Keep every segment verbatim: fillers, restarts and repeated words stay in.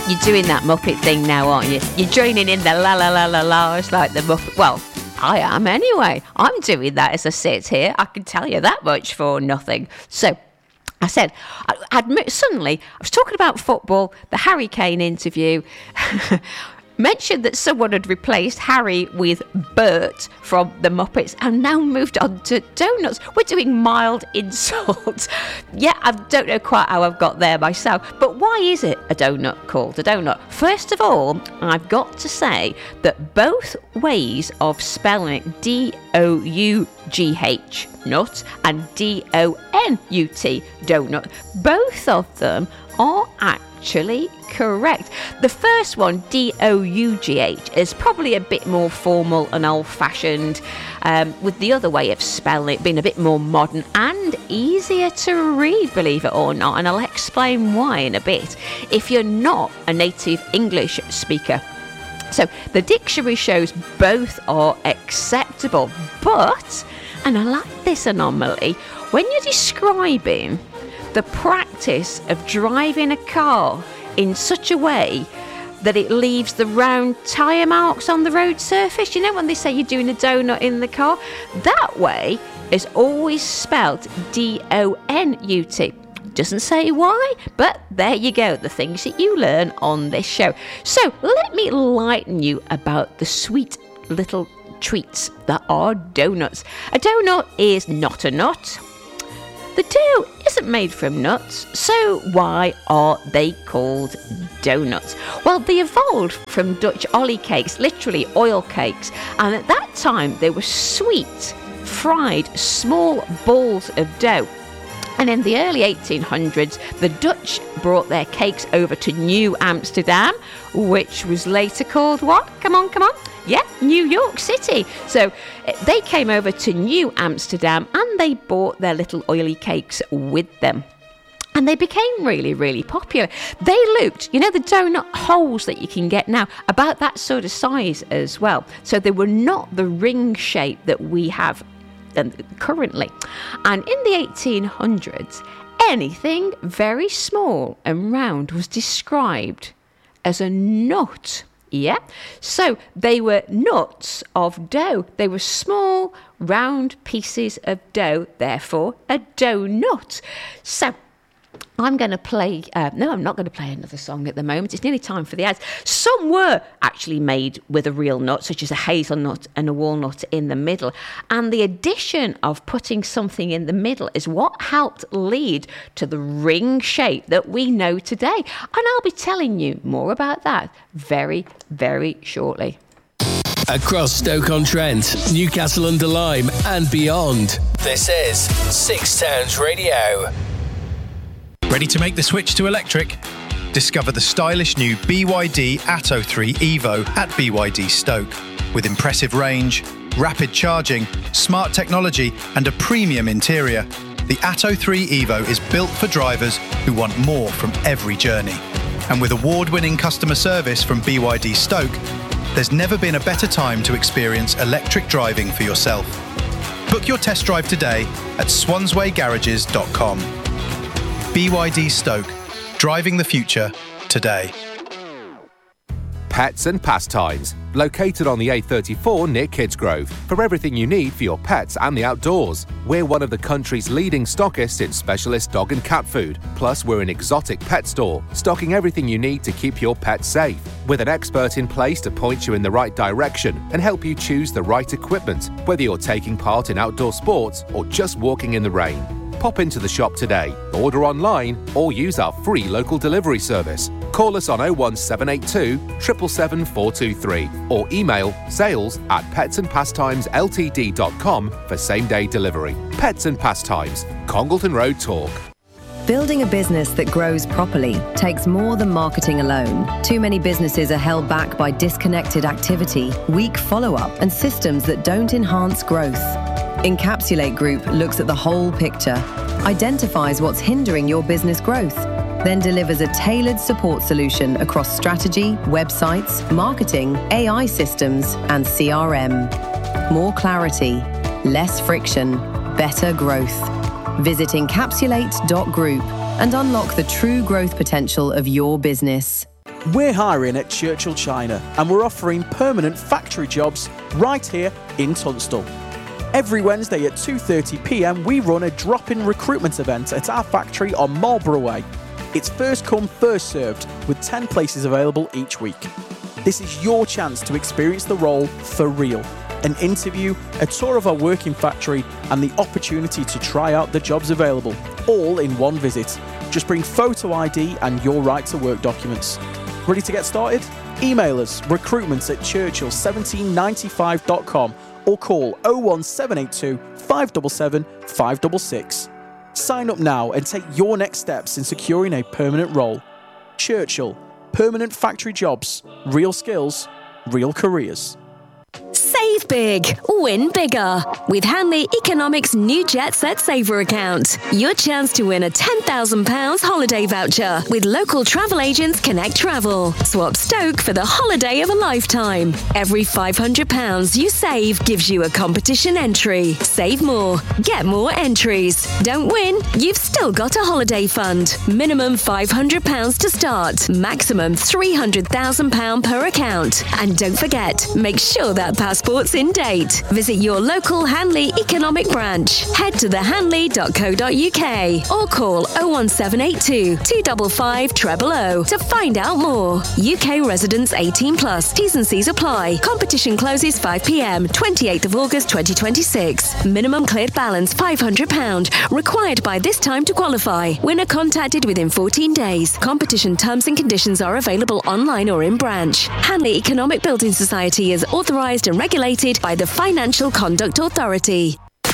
You're doing that Muppet thing now, aren't you? You're joining in the la la la la la's like the Muppet. Well, I am anyway. I'm doing that as I sit here. I can tell you that much for nothing. So, I said, I, I'd, suddenly, I was talking about football, the Harry Kane interview, mentioned that someone had replaced Harry with Bert from the Muppets and now moved on to donuts. We're doing mild insults. Yeah, I don't know quite how I've got there myself, but why is it a donut called a donut? First of all, I've got to say that both ways of spelling D O U G H, nut, and D O N U T, donut, both of them are actually correct. The first one, D O U G H, is probably a bit more formal and old-fashioned, um, with the other way of spelling it being a bit more modern and easier to read, believe it or not, and I'll explain why in a bit if you're not a native English speaker. So the dictionary shows both are acceptable, but, and I like this anomaly, when you're describing the practice of driving a car in such a way that it leaves the round tyre marks on the road surface, you know when they say you're doing a donut in the car, that way is always spelled D O N U T. Doesn't say why, but there you go, the things that you learn on this show. So let me enlighten you about the sweet little treats that are donuts. A donut is not a nut. The dough isn't made from nuts, so why are they called donuts? Well, they evolved from Dutch ollie cakes, literally oil cakes, and at that time they were sweet, fried, small balls of dough. And in the early eighteen hundreds, the Dutch brought their cakes over to New Amsterdam, which was later called what? Come on, come on. Yeah, New York City. So they came over to New Amsterdam and they brought their little oily cakes with them. And they became really, really popular. They looked, you know, the donut holes that you can get now, about that sort of size as well. So they were not the ring shape that we have currently. And in the eighteen hundreds, anything very small and round was described as a nut. Yeah, so they were nuts of dough. They were small, round pieces of dough, therefore a donut. So I'm going to play, uh, no, I'm not going to play another song at the moment. It's nearly time for the ads. Some were actually made with a real nut, such as a hazelnut and a walnut in the middle. And the addition of putting something in the middle is what helped lead to the ring shape that we know today. And I'll be telling you more about that very, very shortly. Across Stoke-on-Trent, Newcastle-under-Lyme and beyond. This is Six Towns Radio. Ready to make the switch to electric? Discover the stylish new B Y D Atto three Evo at B Y D Stoke. With impressive range, rapid charging, smart technology and a premium interior, the Atto three Evo is built for drivers who want more from every journey. And with award-winning customer service from B Y D Stoke, there's never been a better time to experience electric driving for yourself. Book your test drive today at swansway garages dot com. B Y D Stoke, driving the future today. Pets and Pastimes, located on the A thirty-four near Kidsgrove, for everything you need for your pets and the outdoors. We're one of the country's leading stockists in specialist dog and cat food. Plus, we're an exotic pet store, stocking everything you need to keep your pets safe. With an expert in place to point you in the right direction and help you choose the right equipment, whether you're taking part in outdoor sports or just walking in the rain. Pop into the shop today, order online or use our free local delivery service. Call us on oh one seven eight two, seven seven seven, four two three or email sales at pets and pastimes l t d dot com for same-day delivery. Pets and Pastimes, Congleton Road Talk. Building a business that grows properly takes more than marketing alone. Too many businesses are held back by disconnected activity, weak follow-up, and systems that don't enhance growth. Encapsulate Group looks at the whole picture, identifies what's hindering your business growth, then delivers a tailored support solution across strategy, websites, marketing, A I systems, and C R M. More clarity, less friction, better growth. Visit encapsulate dot group and unlock the true growth potential of your business. We're hiring at Churchill China and we're offering permanent factory jobs right here in Tunstall. Every Wednesday at two thirty p m we run a drop-in recruitment event at our factory on Marlborough Way. It's first come, first served, with ten places available each week. This is your chance to experience the role for real. An interview, a tour of our working factory and the opportunity to try out the jobs available, all in one visit. Just bring photo I D and your right to work documents. Ready to get started? Email us recruitment at churchill seventeen ninety-five dot com or call oh one seven eight two, five seven seven, five six six. Sign up now and take your next steps in securing a permanent role. Churchill, permanent factory jobs, real skills, real careers. Save big, win bigger. With Hanley Economics' new Jet Set Saver account. Your chance to win a ten thousand pounds holiday voucher with local travel agents Connect Travel. Swap Stoke for the holiday of a lifetime. Every five hundred pounds you save gives you a competition entry. Save more, get more entries. Don't win? You've still got a holiday fund. Minimum five hundred pounds to start. Maximum three hundred thousand pounds per account. And don't forget, make sure that passport's in date. Visit your local Hanley Economic branch. Head to the hanley dot co dot u k or call oh one seven eight two, two five five, zero zero zero to find out more. U K residents eighteen plus. T's and C's apply. Competition closes five p m, twenty-eighth of August twenty twenty-six. Minimum cleared balance five hundred pounds. Required by this time to qualify. Winner contacted within fourteen days. Competition terms and conditions are available online or in branch. Hanley Economic Building Society is authorised and regulated by the Financial Conduct Authority.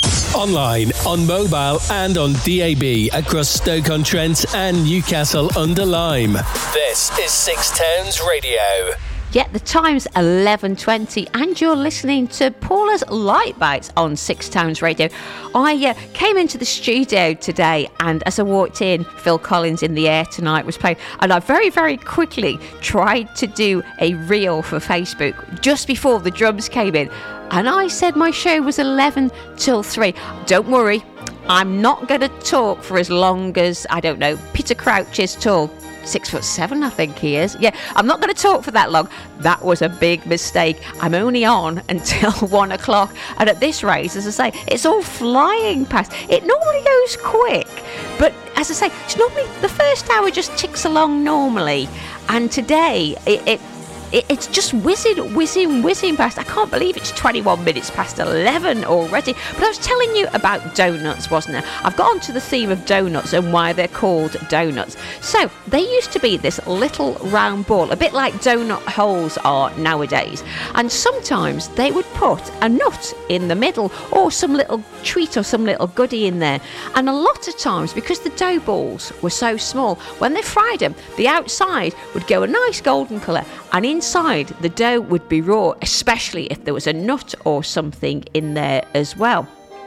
Online, on mobile and on D A B across Stoke-on-Trent and Newcastle under Lyme. This is Six Towns Radio. Yeah, the time's eleven twenty and you're listening to Paula's Light Bites on Six Towns Radio. I uh, came into the studio today and as I walked in, Phil Collins in the Air Tonight was playing and I very, very quickly tried to do a reel for Facebook just before the drums came in and I said my show was eleven till three. Don't worry, I'm not going to talk for as long as, I don't know, Peter Crouch is tall. Six foot seven, I think he is. Yeah, I'm not going to talk for that long. That was a big mistake. I'm only on until one o'clock. And at this rate, as I say, it's all flying past. It normally goes quick. But as I say, it's normally the first hour just ticks along normally. And today, it, it it's just whizzing, whizzing, whizzing past. I can't believe it's twenty-one minutes past eleven already. But I was telling you about donuts, wasn't I? I've got onto the theme of donuts and why they're called donuts. So they used to be this little round ball, a bit like donut holes are nowadays. And sometimes they would put a nut in the middle or some little treat or some little goodie in there. And a lot of times, because the dough balls were so small, when they fried them, the outside would go a nice golden colour and inside the dough would be raw, especially if there was a nut or something in there as well.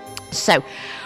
So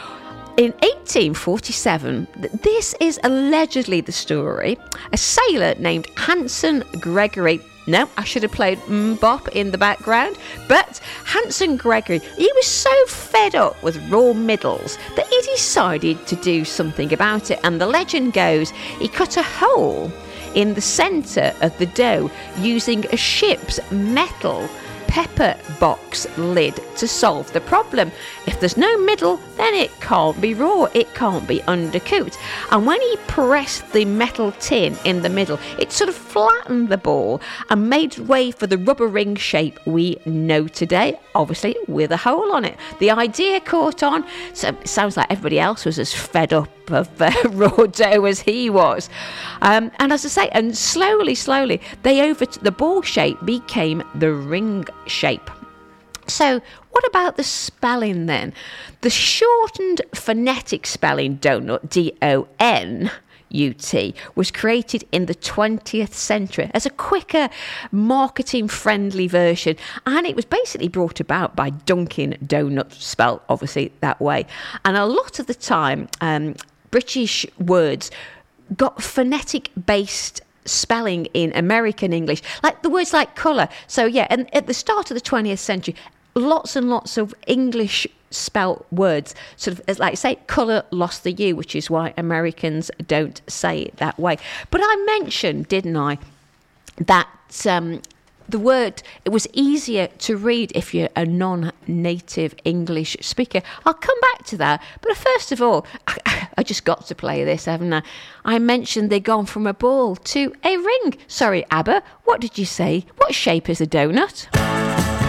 in eighteen forty-seven, this is allegedly the story, a sailor named Hanson Gregory. No, I should have played Mbop in the background. But Hanson Gregory, he was so fed up with raw middles that he decided to do something about it. And the legend goes, he cut a hole in the centre of the dough using a ship's metal pepper box lid to solve the problem. If there's no middle, then it can't be raw, it can't be undercooked. And when he pressed the metal tin in the middle, it sort of flattened the ball and made way for the rubber ring shape we know today, obviously with a hole on it. The idea caught on, so it sounds like everybody else was as fed up of uh, raw dough as he was. Um, and as I say, and slowly, slowly, they over the ball shape became the ring shape. So what about the spelling then? The shortened phonetic spelling donut, D O N U T, was created in the twentieth century as a quicker, marketing-friendly version, and it was basically brought about by Dunkin' Donuts, spelled obviously that way. And a lot of the time, um, British words got phonetic-based spelling in American English, like the words like colour. So yeah, and at the start of the twentieth century, lots and lots of English spelt words, sort of, like say, colour lost the U, which is why Americans don't say it that way. But I mentioned, didn't I, that um, the word, it was easier to read if you're a non-native English speaker. I'll come back to that. But first of all, I, I just got to play this, haven't I? I mentioned they'd gone from a ball to a ring. Sorry, ABBA, what did you say? What shape is a donut?